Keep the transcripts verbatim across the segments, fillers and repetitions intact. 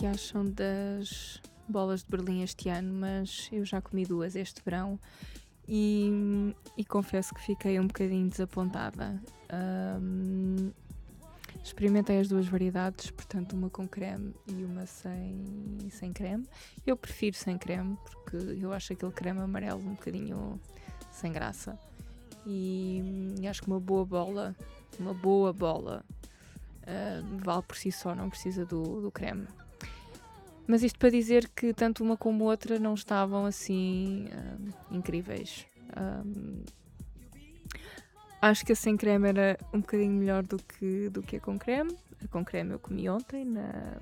que acham das bolas de Berlim este ano, mas eu já comi duas este verão e, e confesso que fiquei um bocadinho desapontada. Ahm, experimentei as duas variedades, portanto uma com creme e uma sem, sem creme. Eu prefiro sem creme porque eu acho aquele creme amarelo um bocadinho sem graça. E, e acho que uma boa bola, uma boa bola, uh, vale por si só, não precisa do, do creme. Mas isto para dizer que tanto uma como outra não estavam assim uh, incríveis. Um, acho que a sem creme era um bocadinho melhor do que, do que a com creme. A com creme eu comi ontem na,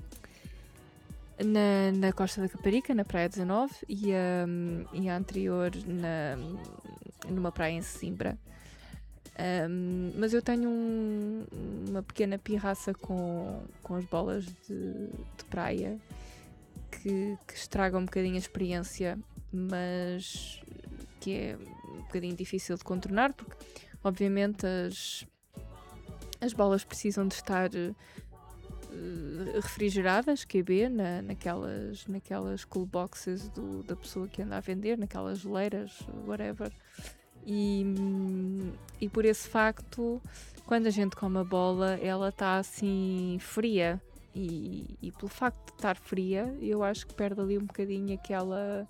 na, na Costa da Caparica, na Praia dezanove, e a, e a anterior na, numa praia em Sesimbra. Um, mas eu tenho um, uma pequena pirraça com, com as bolas de, de praia que, que estragam um bocadinho a experiência, mas que é um bocadinho difícil de contornar, porque obviamente as, as bolas precisam de estar uh, refrigeradas, Q B, na, naquelas, naquelas cool boxes do, da pessoa que anda a vender, naquelas geleiras, whatever. E, e por esse facto, quando a gente come a bola, ela está assim fria. E, e pelo facto de estar fria, eu acho que perde ali um bocadinho aquela.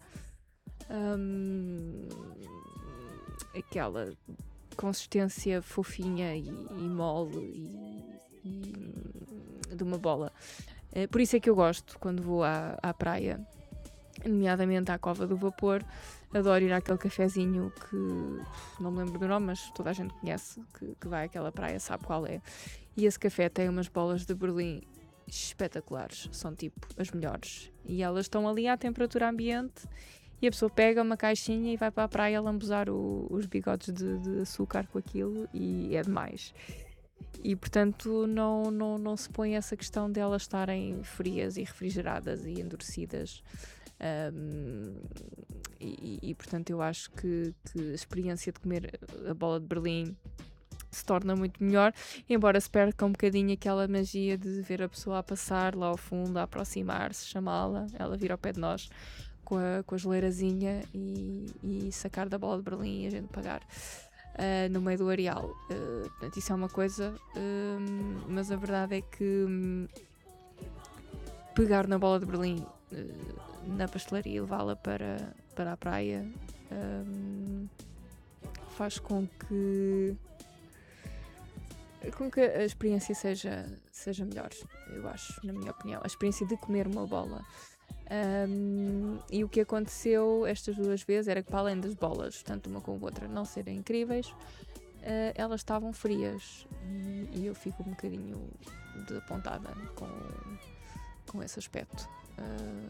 Hum, aquela consistência fofinha e, e mole e, e de uma bola. É, por isso é que eu gosto quando vou à, à praia, nomeadamente à Cova do Vapor. Adoro ir àquele cafezinho que não me lembro do nome, mas toda a gente conhece, que, que vai àquela praia, sabe qual é. E esse café tem umas bolas de Berlim espetaculares, são tipo as melhores. E elas estão ali à temperatura ambiente e a pessoa pega uma caixinha e vai para a praia lambuzar o, os bigodes de, de açúcar com aquilo e é demais. E portanto não, não, não se põe essa questão de elas estarem frias e refrigeradas e endurecidas. Um, e, e portanto eu acho que, que a experiência de comer a bola de Berlim se torna muito melhor, embora se perca um bocadinho aquela magia de ver a pessoa a passar lá ao fundo, a aproximar-se, chamá-la, ela vir ao pé de nós com a, com a geleirazinha e, e sacar da bola de Berlim e a gente pagar uh, no meio do areal. Uh, portanto, isso é uma coisa, uh, mas a verdade é que um, pegar na bola de Berlim uh, na pastelaria e levá-la para, para a praia um, faz com que com que a experiência seja, seja melhor, eu acho, na minha opinião. A experiência de comer uma bola. Um, e o que aconteceu estas duas vezes era que, para além das bolas, tanto uma como a outra, não serem incríveis, uh, elas estavam frias. E, e eu fico um bocadinho desapontada com, com esse aspecto. Uh,